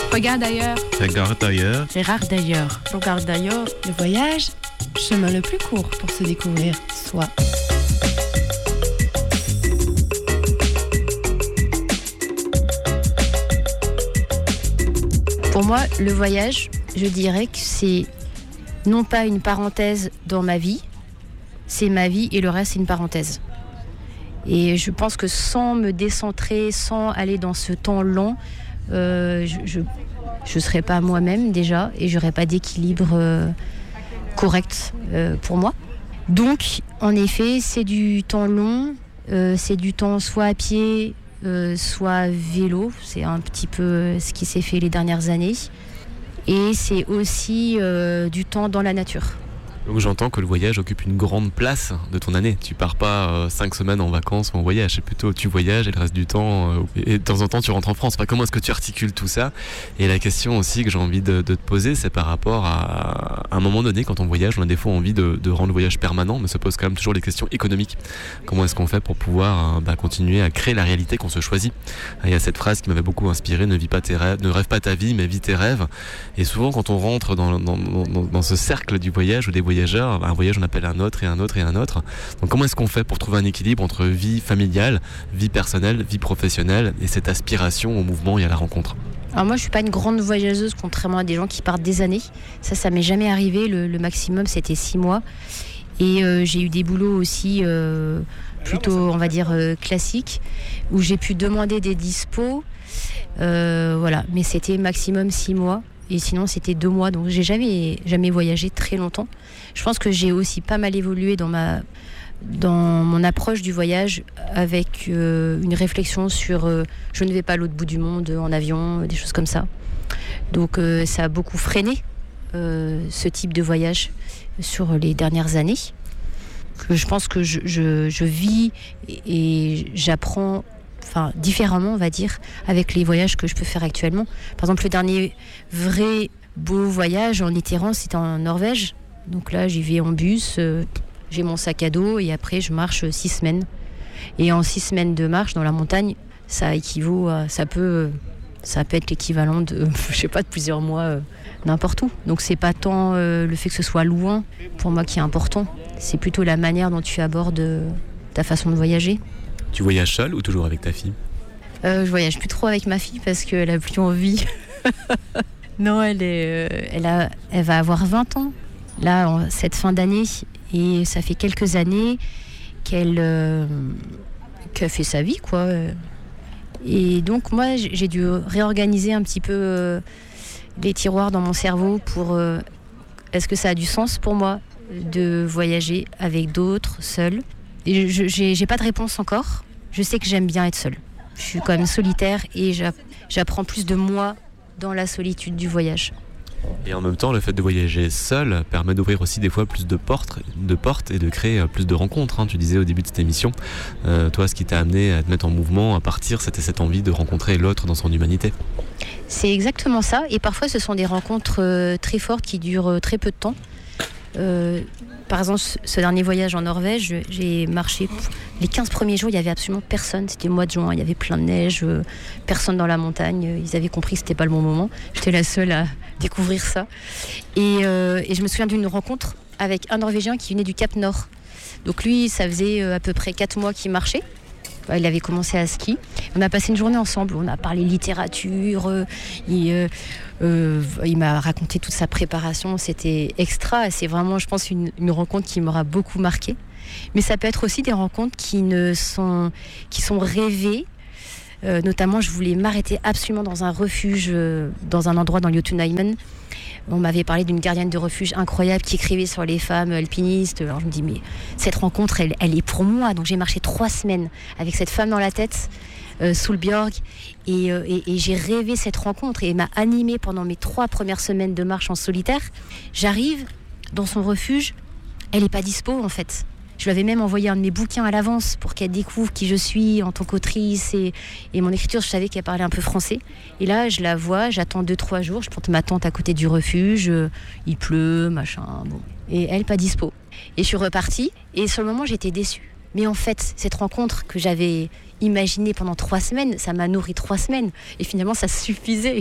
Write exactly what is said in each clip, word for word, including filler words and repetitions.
Regarde ailleurs. Regarde ailleurs. Regarde d'ailleurs. Regarde d'ailleurs. Le voyage, chemin le plus court pour se découvrir soi. Pour moi, le voyage, je dirais que c'est non pas une parenthèse dans ma vie, c'est ma vie et le reste, c'est une parenthèse. Et je pense que sans me décentrer, sans aller dans ce temps long, euh, je ne serais pas moi-même déjà et je n'aurais pas d'équilibre euh, correct euh, pour moi. Donc, en effet, c'est du temps long, euh, c'est du temps soit à pied, euh, soit vélo. C'est un petit peu ce qui s'est fait les dernières années. Et c'est aussi euh, du temps dans la nature. Donc j'entends que le voyage occupe une grande place de ton année. Tu pars pas euh, cinq semaines en vacances ou en voyage, c'est plutôt tu voyages et le reste du temps, euh, et de temps en temps tu rentres en France. Enfin, comment est-ce que tu articules tout ça ? Et la question aussi que j'ai envie de, de te poser, c'est par rapport à, à un moment donné, quand on voyage, on a des fois envie de, de rendre le voyage permanent, mais ça pose quand même toujours les questions économiques. Comment est-ce qu'on fait pour pouvoir euh, bah, continuer à créer la réalité qu'on se choisit ? Il y a cette phrase qui m'avait beaucoup inspiré, ne vis pas tes rêves, ne rêve pas ta vie, mais vis tes rêves. Et souvent quand on rentre dans, dans, dans, dans ce cercle du voyage ou des voyageurs, un voyage on appelle un autre et un autre et un autre. Donc comment est-ce qu'on fait pour trouver un équilibre entre vie familiale, vie personnelle, vie professionnelle et cette aspiration au mouvement et à la rencontre ? Alors moi je suis pas une grande voyageuse contrairement à des gens qui partent des années. Ça, ça m'est jamais arrivé. Le, le maximum c'était six mois. Et euh, j'ai eu des boulots aussi euh, plutôt on va dire euh, classiques où j'ai pu demander des dispos. Euh, voilà, mais c'était maximum six mois. Et sinon, c'était deux mois. Donc, j'ai jamais, jamais voyagé très longtemps. Je pense que j'ai aussi pas mal évolué dans, ma, dans mon approche du voyage avec euh, une réflexion sur euh, je ne vais pas à l'autre bout du monde en avion, des choses comme ça. Donc, euh, ça a beaucoup freiné euh, ce type de voyage sur les dernières années. Que je pense que je, je, je vis et, et j'apprends Enfin, différemment, on va dire, avec les voyages que je peux faire actuellement. Par exemple, le dernier vrai beau voyage en itinérance, c'était en Norvège. Donc là, j'y vais en bus, euh, j'ai mon sac à dos et après, je marche six semaines. Et en six semaines de marche dans la montagne, ça équivaut à, ça peut, ça peut être l'équivalent de, je sais pas, de plusieurs mois, euh, n'importe où. Donc c'est pas tant euh, le fait que ce soit loin pour moi qui est important, c'est plutôt la manière dont tu abordes euh, ta façon de voyager. Tu voyages seule ou toujours avec ta fille ? euh, Je voyage plus trop avec ma fille parce qu'elle a plus envie. Non, elle, est, euh, elle, a, elle va avoir vingt ans, là, en cette fin d'année. Et ça fait quelques années qu'elle, euh, qu'elle fait sa vie, quoi. Et donc, moi, j'ai dû réorganiser un petit peu euh, les tiroirs dans mon cerveau pour... Euh, est-ce que ça a du sens pour moi de voyager avec d'autres, seule ? Et je j'ai, j'ai pas de réponse encore. Je sais que j'aime bien être seule. Je suis quand même solitaire et j'apprends plus de moi dans la solitude du voyage. Et en même temps, le fait de voyager seul permet d'ouvrir aussi des fois plus de portes, de portes et de créer plus de rencontres. Hein. Tu disais au début de cette émission, euh, toi, ce qui t'a amené à te mettre en mouvement, à partir, c'était cette envie de rencontrer l'autre dans son humanité. C'est exactement ça. Et parfois, ce sont des rencontres euh, très fortes qui durent euh, très peu de temps. Euh, par exemple, ce dernier voyage en Norvège, j'ai marché les quinze premiers jours, il n'y avait absolument personne. C'était le mois de juin, il y avait plein de neige, euh, personne dans la montagne. Ils avaient compris que c'était pas le bon moment. J'étais la seule à découvrir ça. Et, euh, et je me souviens d'une rencontre avec un Norvégien qui venait du Cap Nord. Donc lui, ça faisait euh, à peu près quatre mois qu'il marchait. Il avait commencé à ski. On a passé une journée ensemble. On a parlé littérature. Euh, il, euh, euh, il m'a raconté toute sa préparation. C'était extra. C'est vraiment, je pense, une, une rencontre qui m'aura beaucoup marquée. Mais ça peut être aussi des rencontres qui, ne sont, qui sont rêvées. Euh, notamment, je voulais m'arrêter absolument dans un refuge, euh, dans un endroit dans Jotunheimen. On m'avait parlé d'une gardienne de refuge incroyable qui écrivait sur les femmes alpinistes. Alors je me dis, mais cette rencontre, elle, elle est pour moi. Donc j'ai marché trois semaines avec cette femme dans la tête, euh, sous le Björg. Et, euh, et, et j'ai rêvé cette rencontre. Et elle m'a animée pendant mes trois premières semaines de marche en solitaire. J'arrive dans son refuge. Elle n'est pas dispo, en fait. Je lui avais même envoyé un de mes bouquins à l'avance pour qu'elle découvre qui je suis en tant qu'autrice. Et, et mon écriture, je savais qu'elle parlait un peu français. Et là, je la vois, j'attends deux, trois jours. Je porte ma tente à côté du refuge. Euh, il pleut, machin. Bon. Et elle, pas dispo. Et je suis repartie. Et sur le moment, j'étais déçue. Mais en fait, cette rencontre que j'avais imaginée pendant trois semaines, ça m'a nourri trois semaines. Et finalement, ça suffisait.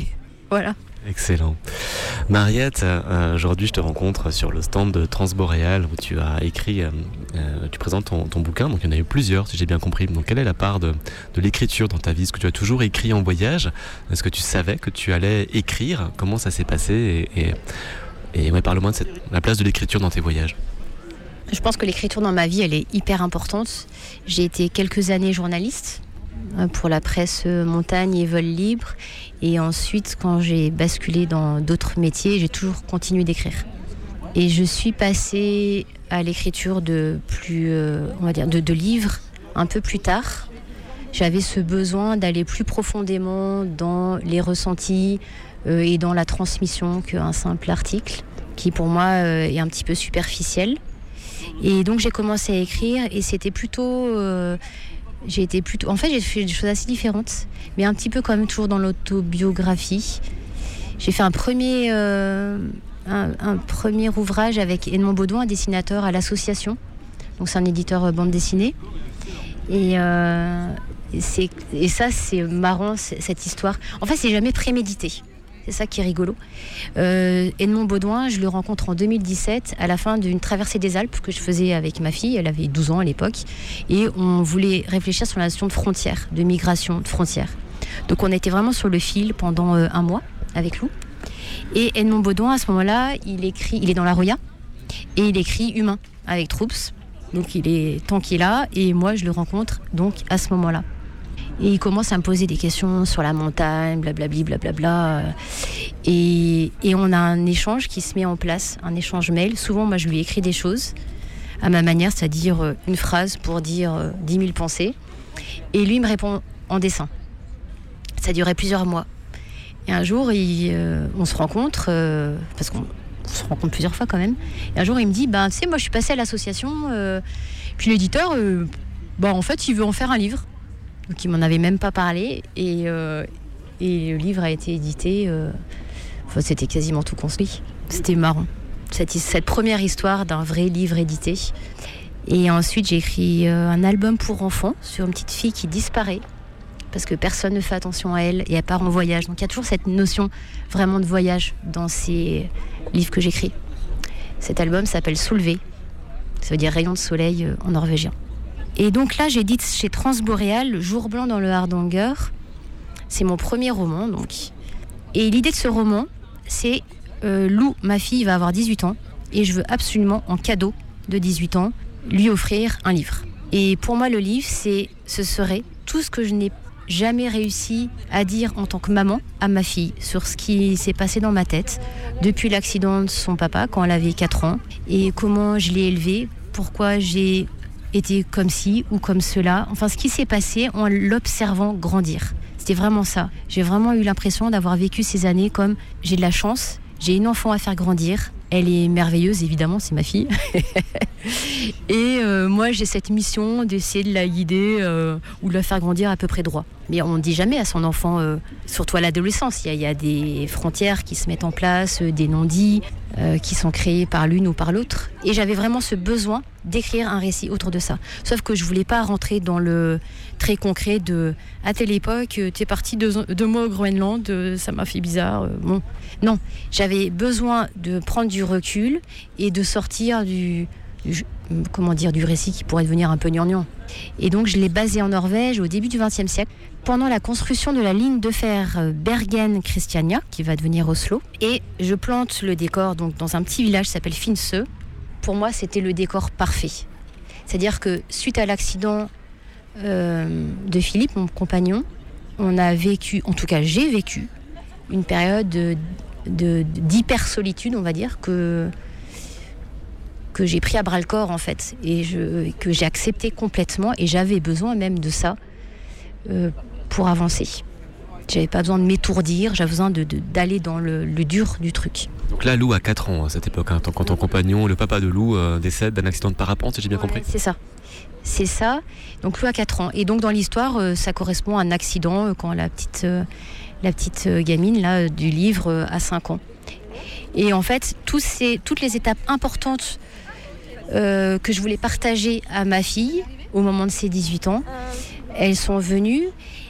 Voilà. Excellent. Mariette, euh, aujourd'hui je te rencontre sur le stand de Transboréal où tu as écrit, euh, euh, tu présentes ton, ton bouquin, donc il y en a eu plusieurs si j'ai bien compris. Donc quelle est la part de, de l'écriture dans ta vie? Est-ce que tu as toujours écrit en voyage? Est-ce que tu savais que tu allais écrire? Comment ça s'est passé? Et, et, et ouais, parle-moi de cette, la place de l'écriture dans tes voyages. Je pense que l'écriture dans ma vie, elle est hyper importante. J'ai été quelques années journaliste pour la presse montagne et vol libre. Et ensuite, quand j'ai basculé dans d'autres métiers, j'ai toujours continué d'écrire. Et je suis passée à l'écriture de plus, euh, on va dire, de, de livres un peu plus tard. J'avais ce besoin d'aller plus profondément dans les ressentis euh, et dans la transmission qu'un simple article, qui pour moi euh, est un petit peu superficiel. Et donc j'ai commencé à écrire et c'était plutôt... Euh, J'ai été plutôt... En fait, j'ai fait des choses assez différentes, mais un petit peu quand même toujours dans l'autobiographie. J'ai fait un premier, euh, un, un premier ouvrage avec Edmond Baudouin, un dessinateur à l'Association. Donc c'est un éditeur euh, bande dessinée. Et, euh, c'est, et ça, c'est marrant, c'est, cette histoire. En fait, c'est jamais prémédité. C'est ça qui est rigolo. Euh, Edmond Baudouin, je le rencontre en deux mille dix-sept à la fin d'une traversée des Alpes que je faisais avec ma fille. Elle avait douze ans à l'époque. Et on voulait réfléchir sur la notion de frontière, de migration, de frontière. Donc on était vraiment sur le fil pendant euh, un mois avec Lou. Et Edmond Baudouin, à ce moment-là, il écrit, il est dans la Roya et il écrit Humain avec Troups. Donc il est tant qu'il est là et moi je le rencontre donc à ce moment-là. Et il commence à me poser des questions sur la montagne, blablabli, blablabla. Et, et on a un échange qui se met en place, un échange mail. Souvent, moi, je lui écris des choses à ma manière, c'est-à-dire une phrase pour dire dix mille pensées. Et lui, il me répond en dessin. Ça durait plusieurs mois. Et un jour, il, euh, on se rencontre, euh, parce qu'on se rencontre plusieurs fois quand même. Et un jour, il me dit, ben, tu sais, moi, je suis passé à l'association. Euh, puis l'éditeur, euh, ben, en fait, il veut en faire un livre. Donc il m'en avait même pas parlé et, euh, et le livre a été édité, euh, enfin, c'était quasiment tout construit. C'était marrant, cette, cette première histoire d'un vrai livre édité. Et ensuite j'ai écrit euh, un album pour enfants sur une petite fille qui disparaît parce que personne ne fait attention à elle et elle part en voyage. Donc il y a toujours cette notion vraiment de voyage dans ces livres que j'écris. Cet album s'appelle Soulevé, ça veut dire rayon de soleil euh, en norvégien. Et donc là, j'édite chez Transboréal, Jour blanc dans le Hardanger. C'est mon premier roman, donc. Et l'idée de ce roman, c'est euh, Lou, ma fille, va avoir dix-huit ans, et je veux absolument, en cadeau de dix-huit ans, lui offrir un livre. Et pour moi, le livre, c'est, ce serait tout ce que je n'ai jamais réussi à dire en tant que maman à ma fille sur ce qui s'est passé dans ma tête depuis l'accident de son papa quand elle avait quatre ans, et comment je l'ai élevée, pourquoi j'ai était comme ci ou comme cela. Enfin, ce qui s'est passé en l'observant grandir. C'était vraiment ça. J'ai vraiment eu l'impression d'avoir vécu ces années comme j'ai de la chance, j'ai une enfant à faire grandir. Elle est merveilleuse, évidemment, c'est ma fille. Et euh, moi, j'ai cette mission d'essayer de la guider euh, ou de la faire grandir à peu près droit. Mais on ne dit jamais à son enfant, euh, surtout à l'adolescence, il y, a, il y a des frontières qui se mettent en place, euh, des non-dits euh, qui sont créés par l'une ou par l'autre. Et j'avais vraiment ce besoin d'écrire un récit autour de ça. Sauf que je ne voulais pas rentrer dans le très concret de « à telle époque, tu es parti deux, deux mois au Groenland, euh, ça m'a fait bizarre. Euh, ». Bon, non, j'avais besoin de prendre du recul et de sortir du, du, comment dire, du récit qui pourrait devenir un peu gnangnan. Et donc je l'ai basé en Norvège au début du vingtième siècle, pendant la construction de la ligne de fer Bergen-Christiania, qui va devenir Oslo. Et je plante le décor donc, dans un petit village qui s'appelle Finse. Pour moi, c'était le décor parfait. C'est-à-dire que suite à l'accident euh, de Philippe, mon compagnon, on a vécu, en tout cas j'ai vécu, une période de, de, d'hyper-solitude, on va dire, que, que j'ai pris à bras-le-corps, en fait, et je, que j'ai accepté complètement, et j'avais besoin même de ça euh, pour avancer. J'avais pas besoin de m'étourdir, j'avais besoin de, de, d'aller dans le, le dur du truc. Donc là, Lou a quatre ans à cette époque, hein, quand ton compagnon, le papa de Lou, euh, décède d'un accident de parapente, si j'ai bien ouais, compris. C'est ça. C'est ça. Donc Lou a quatre ans. Et donc dans l'histoire, euh, ça correspond à un accident euh, quand la petite, euh, la petite euh, gamine là, euh, du livre euh, a cinq ans. Et en fait, tous ces, toutes les étapes importantes euh, que je voulais partager à ma fille au moment de ses dix-huit ans, elles sont venues.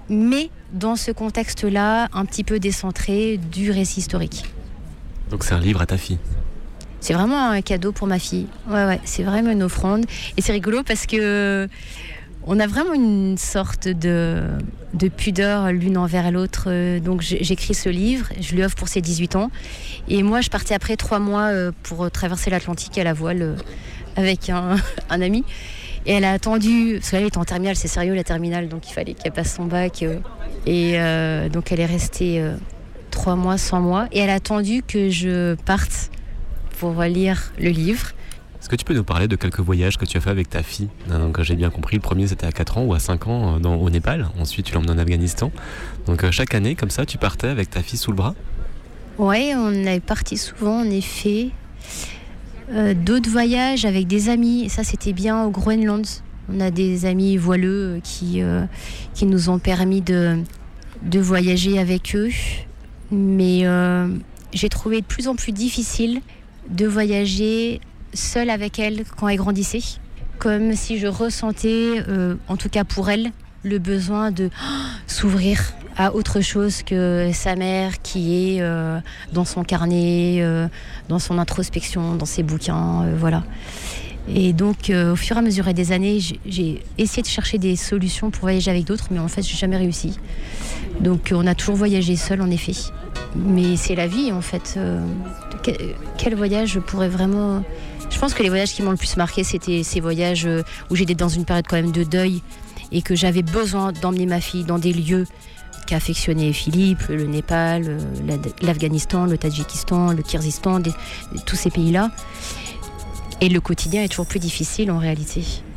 mais dans ce contexte-là, un petit peu décentré du récit historique. Donc c'est un livre à ta fille? C'est vraiment un cadeau pour ma fille. Ouais, ouais, c'est vraiment une offrande. Et c'est rigolo parce que on a vraiment une sorte de, de pudeur l'une envers l'autre. Donc j'écris ce livre, je lui offre pour ses dix-huit ans. Et moi, je partais après trois mois pour traverser l'Atlantique à la voile avec un, un ami. Et elle a attendu, parce qu'elle était en terminale, c'est sérieux la terminale, donc il fallait qu'elle passe son bac. Et euh, donc elle est restée euh, trois mois sans moi. Et elle a attendu que je parte pour lire le livre. Est-ce que tu peux nous parler de quelques voyages que tu as fait avec ta fille? Donc j'ai bien compris, le premier c'était à quatre ans ou à cinq ans dans, au Népal. Ensuite tu l'emmènes en Afghanistan. Donc chaque année, comme ça, tu partais avec ta fille sous le bras? Ouais, on est parti souvent en effet. Euh, d'autres voyages avec des amis, et ça c'était bien au Groenland. On a des amis voileux qui, euh, qui nous ont permis de, de voyager avec eux. Mais euh, j'ai trouvé de plus en plus difficile de voyager seule avec elle quand elle grandissait, comme si je ressentais, euh, en tout cas pour elle, le besoin de oh, s'ouvrir à autre chose que sa mère qui est euh, dans son carnet, euh, dans son introspection, dans ses bouquins, euh, voilà. Et donc, euh, au fur et à mesure des années, j'ai, j'ai essayé de chercher des solutions pour voyager avec d'autres, mais en fait, j'ai jamais réussi. Donc, on a toujours voyagé seul, en effet. Mais c'est la vie, en fait. Euh, quel, quel voyage je pourrais vraiment... Je pense que les voyages qui m'ont le plus marqué, c'était ces voyages où j'étais dans une période quand même de deuil et que j'avais besoin d'emmener ma fille dans des lieux qu'affectionnait Philippe, le Népal, l'Afghanistan, le Tadjikistan, le Kyrgyzstan, des, tous ces pays-là. Et le quotidien est toujours plus difficile en réalité.